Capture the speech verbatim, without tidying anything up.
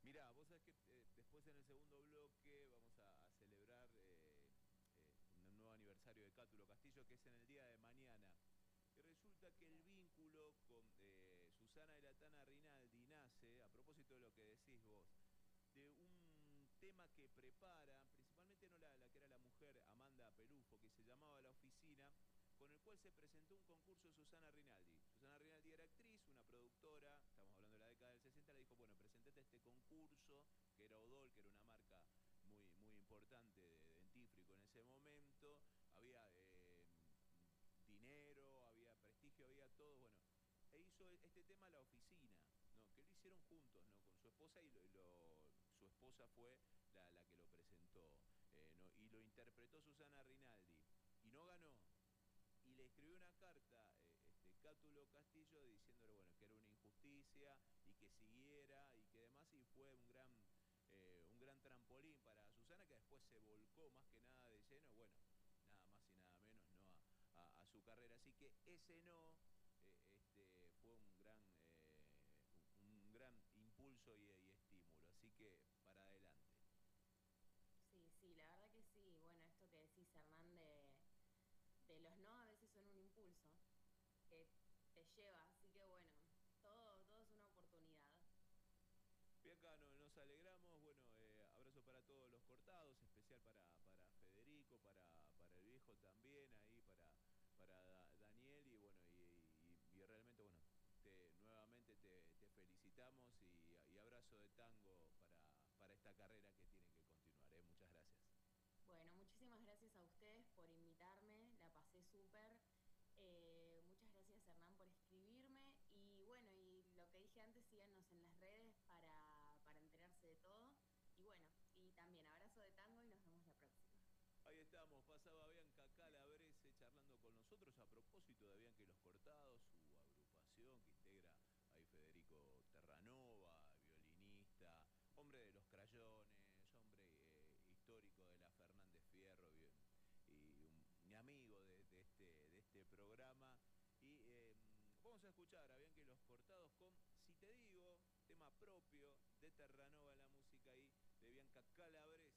Mirá, vos sabés que eh, después en el segundo bloque vamos a, a celebrar eh, eh, un nuevo aniversario de Cátulo Castillo, que es en el día de mañana. Y resulta que el vínculo con eh, Susana de la Tana Rinaldi nace, a propósito de lo que decís vos, de un tema que preparan, principalmente no la, la que era la mujer, Amanda Pelufo, que se llamaba La Oficina, con el cual se presentó un concurso de Susana Rinaldi. Susana Rinaldi era actriz, una productora, estamos hablando de la década del sesenta, le dijo, bueno, presentate a este concurso, que era Odol, que era una marca muy, muy importante de dentífrico en ese momento, había eh, dinero, había prestigio, había todo, bueno, e hizo este tema La Oficina, ¿no? Que lo hicieron juntos, ¿no? Con su esposa y, lo, y lo, su esposa fue la, la que lo presentó, eh, ¿no? Y lo interpretó Susana Rinaldi y no ganó. Y le escribió una carta, eh, este, Cátulo Castillo, diciéndole, bueno, que era una injusticia y que siguiera y que demás, y fue un gran, eh, un gran trampolín para Susana, que después se volcó más que nada de lleno, bueno, nada más y nada menos, ¿no? A, a, a su carrera. Así que ese no eh, este, fue un gran, eh, un gran impulso y, y estímulo. Así que para adelante. Sí, sí, la verdad que sí. Bueno, esto que decís, Hernán, de, de los no a veces son un impulso que te lleva, así que bueno, todo, todo es una oportunidad. Bianca, no, nos alegramos. Bueno, eh, abrazo para todos los cortados, especial para, para Federico, para, para el viejo también, ahí para, para Da- Daniel. Y bueno, y, y- y realmente, bueno, te, nuevamente te, te felicitamos y, y abrazo de tango para, para esta carrera que tiene que continuar. ¿Eh? Muchas gracias. Bueno, muchísimas gracias a ustedes por invitarme, la pasé súper. Eh, muchas gracias, Hernán, por escribirme. Y bueno, y lo que dije antes, síganos en las redes para, para enterarse de todo. Y bueno, y también abrazo de tango y nos vemos la próxima. Ahí estamos, pasaba Bianca Calabrese charlando con nosotros a propósito de Bianca y los Cortados, su agrupación que integra ahí Federico Terranova, violinista, hombre de los crayones, hombre eh, histórico de la Fernández Fierro bien, y un, un amigo de, de este, de este programa. Y eh, vamos a escuchar a Bianca y los Cortados con, si te digo, tema propio de Terranova en la música y de Bianca Calabrese.